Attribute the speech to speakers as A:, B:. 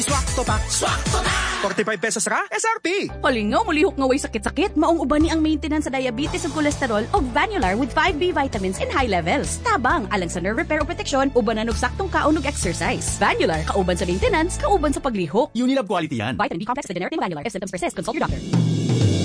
A: Swak to pa. 45 pesos ra, SRP.
B: Halingaw, mulihok nga way sakit-sakit. Maong uban ni ang maintenance sa diabetes ug cholesterol og Vanular with 5B vitamins in high levels. Tabang, alang sa nerve repair o protection, uban na saktong kaon ug exercise. Vanular, kauban sa maintenance, kauban sa paglihok.
C: Unilab quality yan.
B: Vitamin B complex with generic Vanular. If symptoms persist, consult your doctor.